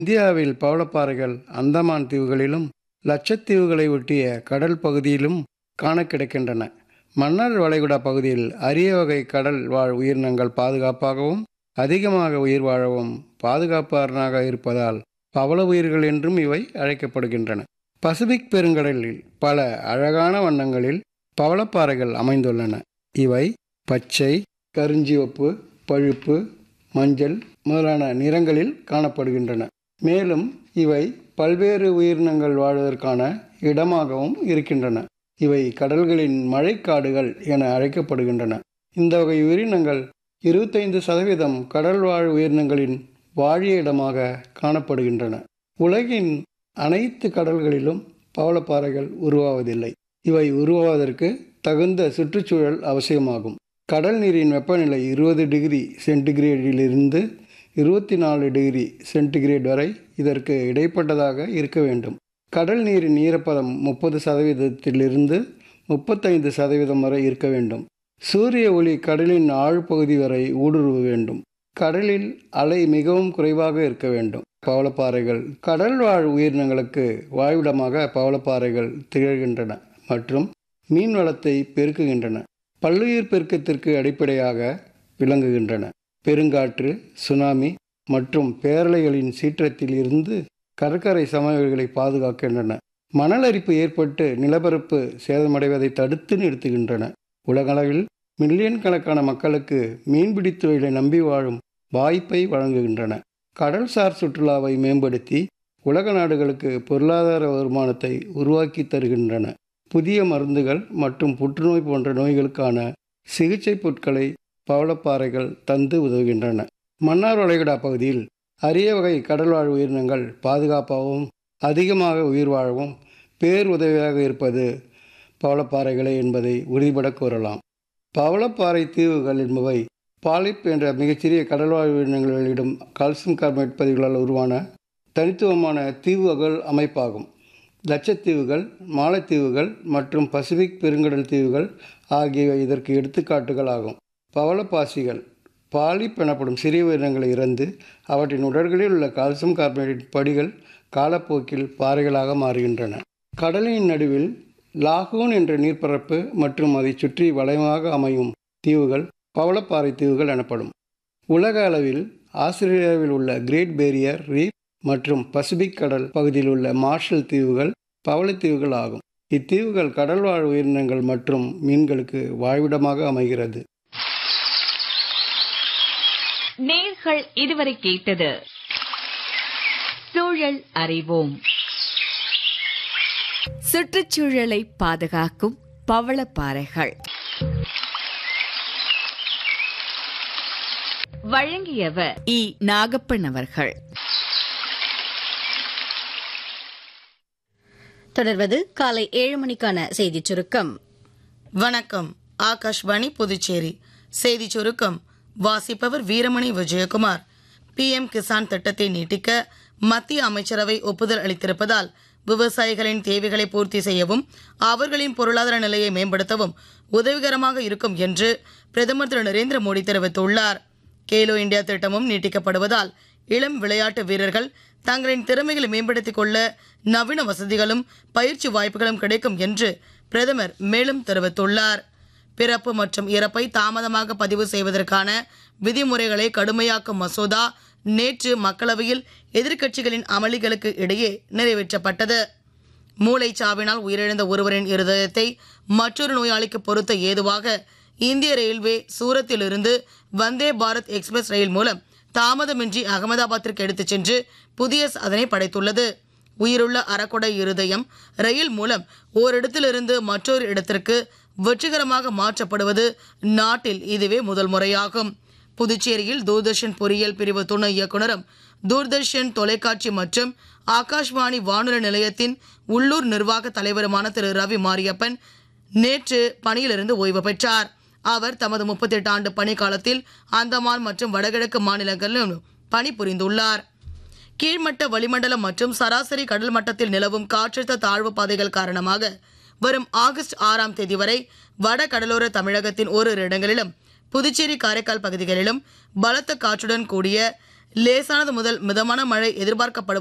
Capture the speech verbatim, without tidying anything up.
இந்தியாவில் பவளப்பாறைகள் அந்தமான் தீவுகளிலும் லட்சத்தீவுகளை ஒட்டிய கடல் பகுதியிலும் காண கிடைக்கின்றன. மன்னார் வளைகுடா பகுதியில் அரிய வகை கடல் வாழ் உயிரினங்கள் பாதுகாப்பாகவும் அதிகமாக உயிர் வாழவும் பாதுகாப்பாளராக இருப்பதால் பவள உயிர்கள் என்றும் இவை அழைக்கப்படுகின்றன. பசிபிக் பெருங்கடலில் பல அழகான வண்ணங்களில் பவளப்பாறைகள் அமைந்துள்ளன. இவை பச்சை, கருஞ்சிவப்பு, பழுப்பு, மஞ்சள் முதலான நிறங்களில் காணப்படுகின்றன. மேலும் இவை பல்வேறு உயிரினங்கள் வாழ்வதற்கான இடமாகவும் இருக்கின்றன. இவை கடல்களின் மழைக்காடுகள் என அழைக்கப்படுகின்றன. இந்த வகை உயிரினங்கள் இருபத்தைந்து சதவீதம் கடல் வாழ் உயிரினங்களின் வாழிய இடமாக காணப்படுகின்றன. உலகின் அனைத்து கடல்களிலும் பவளப்பாறைகள் உருவாவதில்லை. இவை உருவாவதற்கு தகுந்த சுற்றுச்சூழல் அவசியமாகும். கடல் நீரின் வெப்பநிலை இருபது டிகிரி சென்டிகிரேடிலிருந்து இருபத்தி நாலு டிகிரி சென்டிகிரேட் வரை இதற்கு இடைப்பட்டதாக இருக்க வேண்டும். கடல் நீரின் ஈரப்பதம் முப்பது சதவீதத்திலிருந்து முப்பத்தைந்து சதவீதம் வரை இருக்க வேண்டும். சூரிய ஒளி கடலின் ஆழ்பகுதி வரை ஊடுருவ வேண்டும். கடலில் அலை மிகவும் குறைவாக இருக்க வேண்டும். பவளப்பாறைகள் கடல் வாழ் உயிரினங்களுக்கு வாழ்விடமாக பவளப்பாறைகள் திகழ்கின்றன மற்றும் மீன் வளத்தை பெருக்குகின்றன. பல்லுயிர் பெருக்கத்திற்கு அடிப்படையாக விளங்குகின்றன. பெருங்காற்று, சுனாமி மற்றும் பேரலைகளின் சீற்றத்தில் இருந்து கடற்கரை சமவெளிகளை பாதுகாக்கின்றன. மணல் அரிப்பு ஏற்பட்டு நிலப்பரப்பு சேதமடைவதை தடுத்து நிறுத்துகின்றன. உலகளவில் மில்லியன் கணக்கான மக்களுக்கு மீன்பிடி தொழிலை நம்பி வாழும் வாய்ப்பை வழங்குகின்றன. கடல்சார் சுற்றுலாவை மேம்படுத்தி உலக நாடுகளுக்கு பொருளாதார வருமானத்தை உருவாக்கி தருகின்றன. புதிய மருந்துகள் மற்றும் புற்றுநோய் போன்ற நோய்களுக்கான சிகிச்சை பொருட்களை பவளப்பாறைகள் தந்து உதவுகின்றன. மன்னார் வளைகுடா பகுதியில் அரிய வகை கடல்வாழ் உயிரினங்கள் பாதுகாப்பாகவும் அதிகமாக உயிர் வாழவும் பேருதவியாக இருப்பது பவளப்பாறைகளே என்பதை உறுதிபட கூறலாம். பவளப்பாறை தீவுகள் என்பவை பாலிப் என்ற மிகச்சிறிய கடல்வாழ் உயிரினங்கள் வெளியிடும் கால்சியம் கார்பனேட் பதிவுகளால் உருவான தனித்துவமான தீவு அகல் அமைப்பாகும். லட்சத்தீவுகள், மாலத்தீவுகள் மற்றும் பசிபிக் பெருங்கடல் தீவுகள் ஆகியவை இதற்கு எடுத்துக்காட்டுகள் ஆகும். பவளப்பாசிகள் பாலிப் எனப்படும் சிறிய உயிரினங்களை இறந்து அவற்றின் உடல்களில் உள்ள கால்சியம் கார்பனேட் படிகள் காலப்போக்கில் பாறைகளாக மாறுகின்றன. கடலின் நடுவில் லாகூன் என்ற நீர்ப்பரப்பு மற்றும் அதை சுற்றி வளையமாக அமையும் தீவுகள் பவளப்பாறை தீவுகள் எனப்படும். உலக அளவில் ஆஸ்திரேலியாவில் உள்ள கிரேட் பேரியர் ரீஃப் மற்றும் பசிபிக் கடல் பகுதியில் உள்ள மார்ஷல் தீவுகள் பவளத்தீவுகள் ஆகும். இத்தீவுகள் கடல்வாழ் உயிரினங்கள் மற்றும் மீன்களுக்கு வாழ்விடமாக அமைகிறது. நேர்கள் இதுவரை கேட்டது சூழல் அறிவோம். சுற்றுச்சூழலை பாதுகாக்கும் பவளப்பாறைகள். வழங்கியவர் இ நாகப்பன் அவர்கள். தொடர்வது காலை ஏழு மணிக்கான செய்திச் சுருக்கம். வணக்கம். ஆகாஷ்வாணி புதுச்சேரி செய்திச் சுருக்கம் வாசிப்பவர் வீரமணி விஜயகுமார். பிஎம் கிசான் திட்டத்தை நீட்டிக்க மத்திய அமைச்சரவை ஒப்புதல் அளித்திருப்பதால் விவசாயிகளின் தேவைகளை பூர்த்தி செய்யவும் அவர்களின் பொருளாதார நிலையை மேம்படுத்தவும் உதவிகரமாக இருக்கும் என்று பிரதமர் திரு நரேந்திர மோடி தெரிவித்துள்ளார். கேலோ இந்தியா திட்டமும் நீட்டிக்கப்படுவதால் இளம் விளையாட்டு வீரர்கள் தங்களின் திறமைகளை மேம்படுத்திக் கொள்ள நவீன வசதிகளும் பயிற்சி வாய்ப்புகளும் கிடைக்கும் என்று பிரதமர் மேலும் தெரிவித்துள்ளார். பிறப்பு மற்றும் இறப்பை தாமதமாக பதிவு செய்வதற்கான விதிமுறைகளை கடுமையாக்கும் மசோதா நேற்று மக்களவையில் எதிர்க்கட்சிகளின் அமளிகளுக்கு இடையே நிறைவேற்றப்பட்டது. மூளைச்சாவினால் உயிரிழந்த ஒருவரின் இருதயத்தை மற்றொரு நோயாளிக்கு பொருத்த ஏதுவாக இந்திய ரயில்வே சூரத்திலிருந்து வந்தே பாரத் எக்ஸ்பிரஸ் ரயில் மூலம் தாமதமின்றி அகமதாபாத்திற்கு எடுத்துச் சென்று புதிய சாதனை படைத்துள்ளது. உயிருள்ள அறக்கொடை இருதயம் ரயில் மூலம் ஓரிடத்திலிருந்து மற்றொரு இடத்திற்கு வெற்றிகரமாக மாற்றப்படுவது நாட்டில் இதுவே முதல் முறையாகும். புதுச்சேரியில் தூர்தர்ஷன் பொறியியல் பிரிவு துணை இயக்குநரும் தூர்தர்ஷன் தொலைக்காட்சி மற்றும் ஆகாஷ்வாணி வானொலி நிலையத்தின் உள்ளூர் நிர்வாக தலைவருமான திரு ரவி மாரியப்பன் நேற்று பணியிலிருந்து ஓய்வு பெற்றார். அவர் தமது முப்பத்தி எட்டு ஆண்டு பணிக்காலத்தில் அந்தமான் மற்றும் வடகிழக்கு மாநிலங்களிலும் பணிபுரிந்துள்ளார். கீழ்மட்ட வளிமண்டலம் மற்றும் சராசரி கடல் மட்டத்தில் நிலவும் காற்றழுத்த தாழ்வு பாதைகள் காரணமாக வரும் ஆகஸ்ட் ஆறாம் தேதி வரை வட கடலோர தமிழகத்தின் ஓரிரு இடங்களிலும் புதுச்சேரி காரைக்கால் பகுதிகளிலும் பலத்த காற்றுடன் கூடிய லேசானது முதல் மிதமான மழை எதிர்பார்க்கப்படும்